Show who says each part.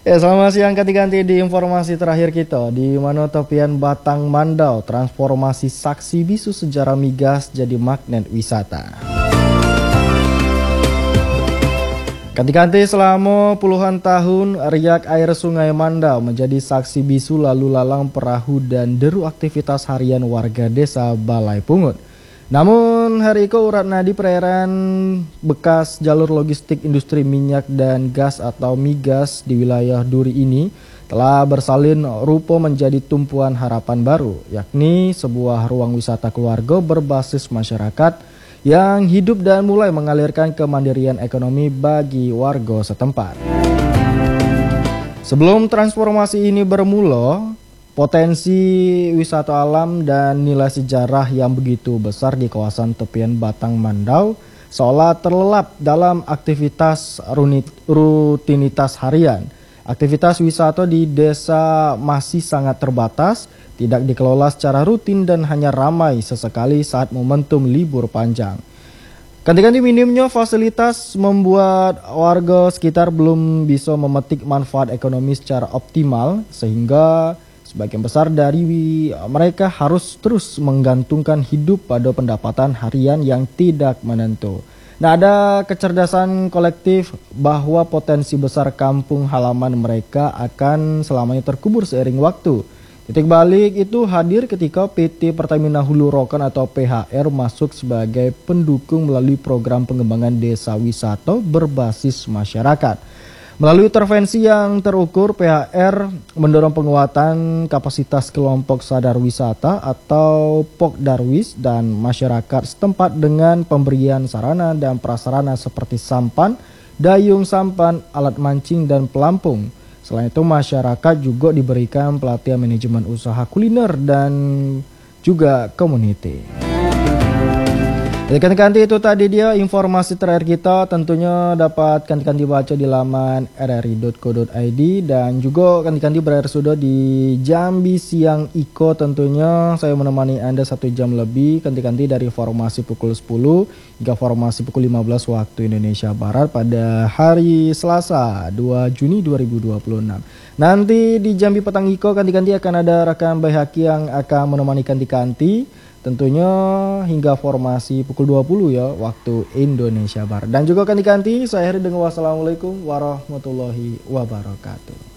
Speaker 1: Selamat siang, ganti-ganti di informasi terakhir kita. Di mana tepian Batang Mandau, transformasi saksi bisu sejarah migas jadi magnet wisata. Ganti-ganti selama puluhan tahun, riak air Sungai Mandau menjadi saksi bisu lalu lalang perahu dan deru aktivitas harian warga desa Balai Pungut. Namun hari itu urat nadi perairan bekas jalur logistik industri minyak dan gas atau migas di wilayah Duri ini telah bersalin rupa menjadi tumpuan harapan baru, yakni sebuah ruang wisata keluarga berbasis masyarakat yang hidup dan mulai mengalirkan kemandirian ekonomi bagi warga setempat. Sebelum transformasi ini bermula, potensi wisata alam dan nilai sejarah yang begitu besar di kawasan tepian Batang Mandau seolah terlelap dalam aktivitas rutinitas harian. Aktivitas wisata di desa masih sangat terbatas, tidak dikelola secara rutin dan hanya ramai sesekali saat momentum libur panjang. Ganti-ganti minimnya fasilitas membuat warga sekitar belum bisa memetik manfaat ekonomi secara optimal, sehingga sebagian besar dari mereka harus terus menggantungkan hidup pada pendapatan harian yang tidak menentu. Nah, ada kecerdasan kolektif bahwa potensi besar kampung halaman mereka akan selamanya terkubur seiring waktu. Titik balik itu hadir ketika PT Pertamina Hulu Rokan atau PHR masuk sebagai pendukung melalui program pengembangan desa wisata berbasis masyarakat. Melalui intervensi yang terukur, PHR mendorong penguatan kapasitas kelompok sadar wisata atau Pokdarwis dan masyarakat setempat dengan pemberian sarana dan prasarana seperti sampan, dayung sampan, alat mancing, dan pelampung. Selain itu, masyarakat juga diberikan pelatihan manajemen usaha kuliner dan juga community. Ganti-ganti itu tadi dia informasi terakhir kita, tentunya dapat ganti-ganti baca di laman rri.co.id dan juga ganti-ganti berakhir sudah di Jambi Siang Iko. Tentunya saya menemani Anda 1 jam lebih, ganti-ganti dari formasi pukul 10 hingga formasi pukul 15 waktu Indonesia Barat pada hari Selasa 2 Juni 2026. Nanti di Jambi Petang Iko ganti-ganti akan ada rekan Bayhaki yang akan menemani ganti-ganti. Tentunya hingga formasi pukul 20 ya waktu Indonesia Barat. Dan juga ganti-ganti saya akhiri dengan wassalamualaikum warahmatullahi wabarakatuh.